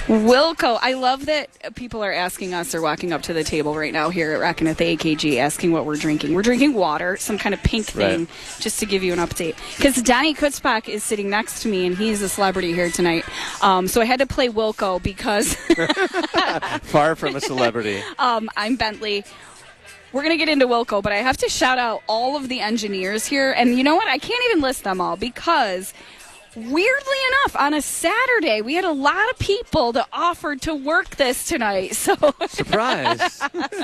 Wilco, I love that people are asking us or walking up to the table right now here at Rockin' at the AKG asking what we're drinking. We're drinking water, some kind of pink thing, just to give you an update. Because Donnie Kutzbach is sitting next to me, and he's a celebrity here tonight. So I had to play Wilco because... Far from a celebrity. I'm Bentley. We're going to get into Wilco, but I have to shout out all of the engineers here. And you know what? I can't even list them all because... weirdly enough, on a Saturday, we had a lot of people that offered to work this tonight. So surprise.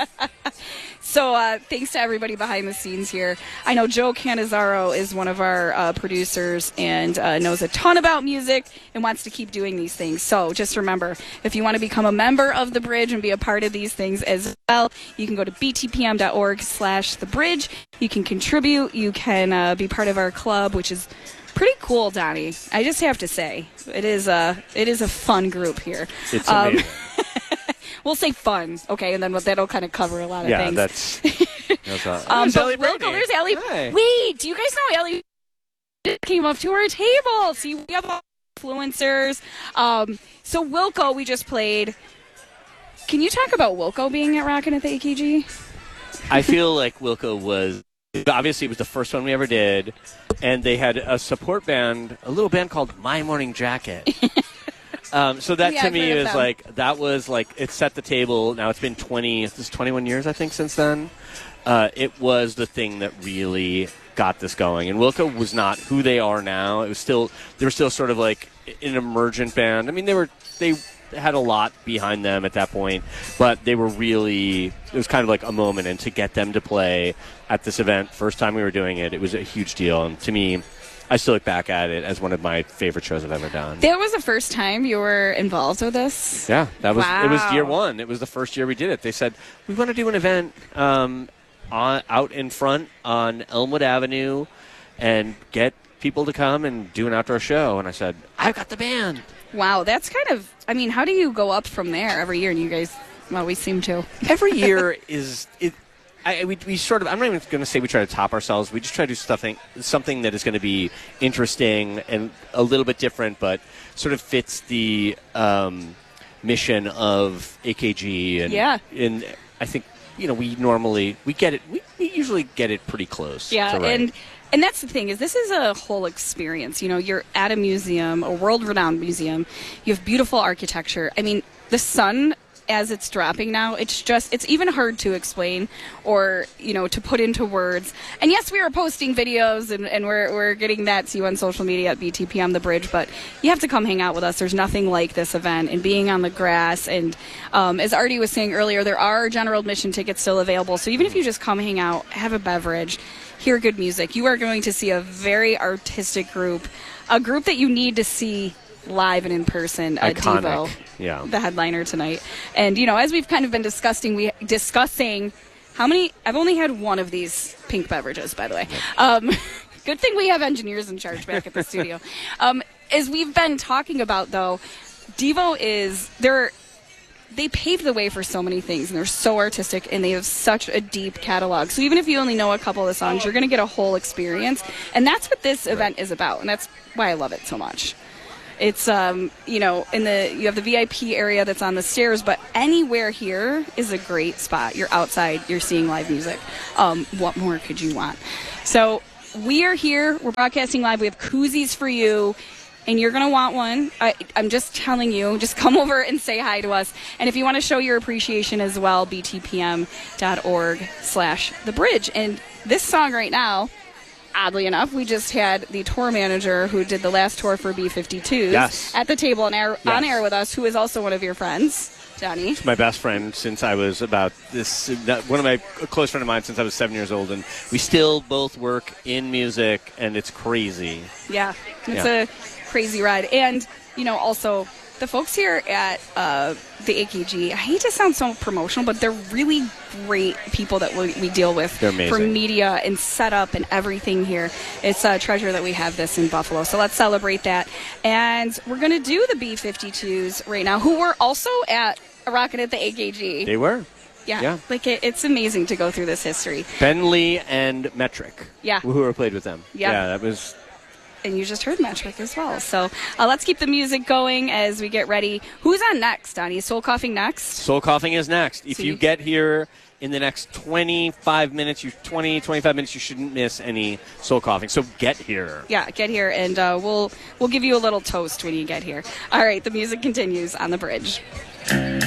So thanks to everybody behind the scenes here. I know Joe Cannizzaro is one of our producers and knows a ton about music and wants to keep doing these things. So just remember, if you want to become a member of The Bridge and be a part of these things as well, you can go to btpm.org/thebridge. You can contribute. You can be part of our club, which is pretty cool, Donnie. I just have to say, it is a fun group here. It's amazing. We'll say fun, okay, and then that'll kind of cover a lot of things. Yeah, that's awesome. But Wilco, there's Ellie. Hi. Wait, do you guys know Ellie came up to our table? See, we have all influencers. So Wilco, we just played. Can you talk about Wilco being at Rockin' at the AKG? I feel like Wilco was... Obviously, it was the first one we ever did, and they had a support band, a little band called My Morning Jacket. So that to me is it set the table. Now it's been 21 years, I think, since then. It was the thing that really got this going. And Wilco was not who they are now. They were still sort of like an emergent band. I mean, they had a lot behind them at that point, but they were really, it was kind of like a moment, and to get them to play at this event, first time we were doing it, it was a huge deal. And to me, I still look back at it as one of my favorite shows I've ever done. That was the first time you were involved with this? Yeah, it was year one. It was the first year we did it. They said, we want to do an event out in front on Elmwood Avenue and get people to come and do an outdoor show. And I said, I've got the band. Wow, that's kind of, I mean, how do you go up from there every year? And you guys, well, we seem to. Every year is, we sort of, I'm not even going to say we try to top ourselves. We just try to do something that is going to be interesting and a little bit different, but sort of fits the mission of AKG. And, and I think, we usually get it pretty close. Yeah, and that's the thing, is this is a whole experience. You're at a museum, a world-renowned museum. You have beautiful architecture. I mean, the sun, as it's dropping now, it's even hard to explain or, to put into words. And yes, we are posting videos and we're getting that to you on social media at BTPM The Bridge, but you have to come hang out with us. There's nothing like this event and being on the grass. And as Artie was saying earlier, there are general admission tickets still available. So even if you just come hang out, have a beverage, hear good music, you are going to see a very artistic group, a group that you need to see live and in person. Iconic. Devo, the headliner tonight. And, as we've kind of been discussing how many, I've only had one of these pink beverages, by the way. Good thing we have engineers in charge back at the studio. As we've been talking about, though, Devo they paved the way for so many things, and they're so artistic, and they have such a deep catalog. So even if you only know a couple of the songs, you're going to get a whole experience, and that's what this event is about, and that's why I love it so much. It's you have the VIP area that's on the stairs, but anywhere here is a great spot. You're outside, you're seeing live music. What more could you want? So we are here. We're broadcasting live. We have koozies for you. And you're going to want one. I'm just telling you, just come over and say hi to us. And if you want to show your appreciation as well, btpm.org/thebridge. And this song right now, oddly enough, we just had the tour manager who did the last tour for B-52s at the table on air with us, who is also one of your friends, Johnny. It's my best friend since I was one of my close friend of mine since I was 7 years old. And we still both work in music, and it's crazy. Yeah, it's a crazy ride. And also the folks here at the AKG, I hate to sound so promotional, but they're really great people that we deal with for media and setup and everything here. It's a treasure that we have this in Buffalo, so let's celebrate that. And we're going to do the B-52s right now, who were also at Rockin' at the AKG. They were. Yeah. Like it's amazing to go through this history. Ben Lee and Metric. Yeah. Who played with them. Yeah. That was And you just heard Matchwork as well. So let's keep the music going as we get ready. Who's on next, Donnie? Soul Coughing next? Soul Coughing is next. If you get here in the next 25 minutes, you shouldn't miss any Soul Coughing. So get here. Yeah, get here, and we'll give you a little toast when you get here. All right, the music continues on the bridge.